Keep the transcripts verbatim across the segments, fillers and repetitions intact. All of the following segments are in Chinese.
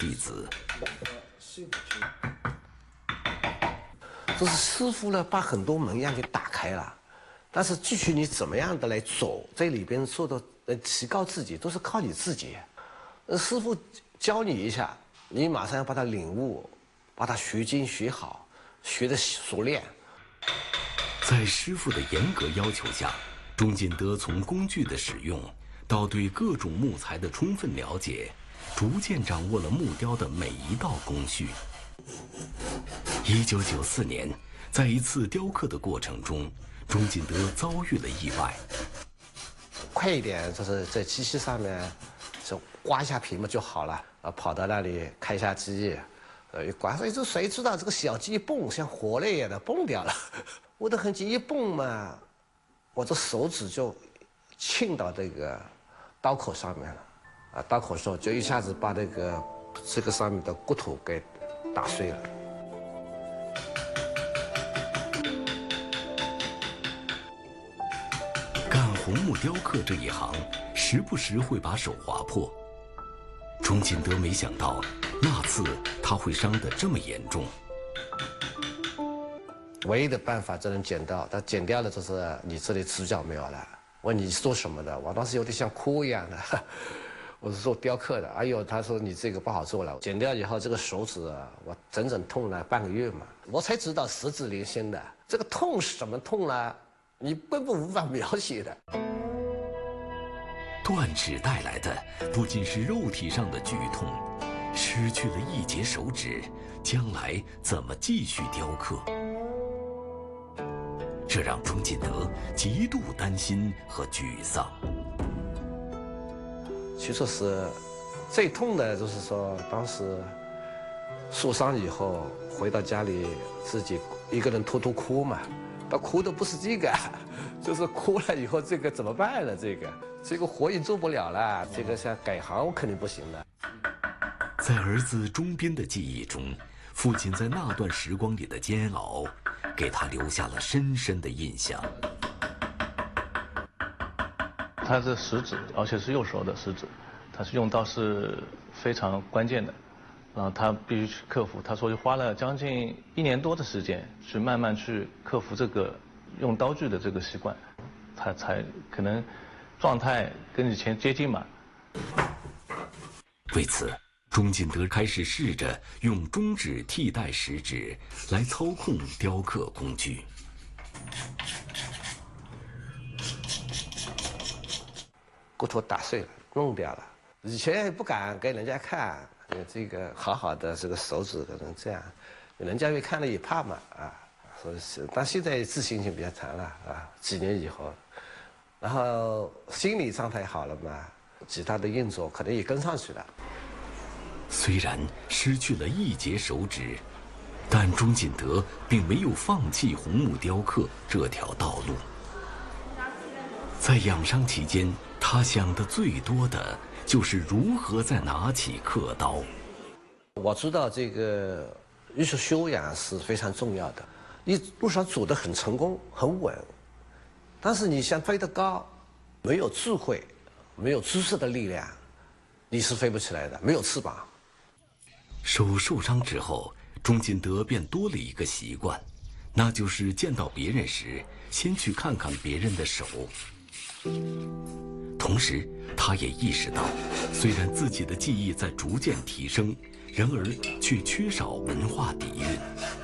弟子。 就是师傅呢，把很多门样给打开了，但是具体你怎么样的来走，在里边做到呃提高自己，都是靠你自己。呃，师傅教你一下，你马上要把它领悟，把它学精学好，学得熟练。 在师傅的严格要求下，钟锦德从工具的使用到对各种木材的充分了解，逐渐掌握了木雕的每一道工序。一九九四年，在一次雕刻的过程中，钟锦德遭遇了意外。 快一点，就是在机器上面就刮一下皮嘛就好了。啊，跑到那里开一下机，呃，一刮，哎，这谁知道这个小鸡一蹦，像活了一样的蹦掉了。我的痕迹一蹦嘛，我这手指就沁到这个刀口上面了，啊，刀口上就一下子把这个这个上面的骨头给打碎了。 干红木雕刻这一行，时不时会把手划破。钟锦德没想到，那次他会伤得这么严重。 唯一的办法只能剪掉，但剪掉了就是你这里指甲没有了。问你是做什么的？我当时有点像哭一样的。我是做雕刻的。哎呦，他说你这个不好做了。剪掉以后，这个手指啊，我整整痛了半个月嘛，我才知道十指连心的。这个痛是什么痛呢？你根本无法描写的。 断指带来的不仅是肉体上的剧痛，失去了一节手指，将来怎么继续雕刻？这让钟锦德极度担心和沮丧。 其实是最痛的，就是说当时受伤以后回到家里，自己一个人偷偷哭嘛。他哭的不是这个，就是哭了以后这个怎么办呢？这个这个活也做不了了，这个想改行我肯定不行了。 在儿子钟斌的记忆中，父亲在那段时光里的煎熬，给他留下了深深的印象。 他的食指，而且是右手的食指，他是用刀是非常关键的，然后他必须去克服。他说花了将近一年多的时间，去慢慢去克服这个用刀具的这个习惯，他才可能状态跟以前接近嘛。 为此，钟锦德开始试着用中指替代食指来操控雕刻工具。 骨头打碎了，弄掉了。以前也不敢给人家看，这个好好的这个手指可能这样，人家会看了也怕嘛啊。所以是，但现在自信心比较强了啊。几年以后，然后心理状态好了嘛，其他的运作可能也跟上去了。 虽然失去了一节手指，但钟锦德并没有放弃红木雕刻这条道路。在养伤期间，他想的最多的就是如何再拿起刻刀。 我知道这个艺术修养是非常重要的，你路上走得很成功很稳，但是你想飞得高，没有智慧，没有知识的力量，你是飞不起来的，没有翅膀。 手受伤之后，钟锦德便多了一个习惯，那就是见到别人时先去看看别人的手。同时，他也意识到，虽然自己的技艺在逐渐提升，然而却缺少文化底蕴。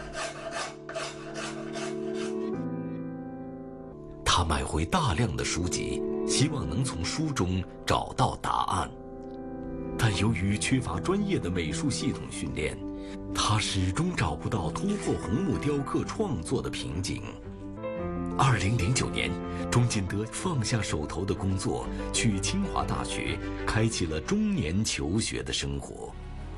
他买回大量的书籍，希望能从书中找到答案。但由于缺乏专业的美术系统训练，他始终找不到突破红木雕刻创作的瓶颈。二零零九年，钟锦德放下手头的工作，去清华大学，开启了中年求学的生活。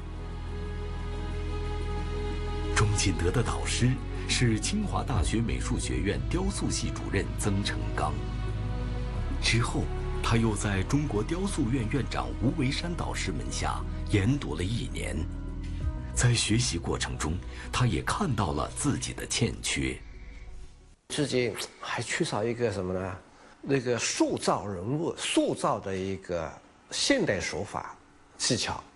钟锦德的导师是清华大学美术学院雕塑系主任曾成刚。之后，他又在中国雕塑院院长吴维山导师门下研读了一年。在学习过程中，他也看到了自己的欠缺。 自己还缺少一个什么呢？那个塑造人物、塑造的一个现代手法技巧。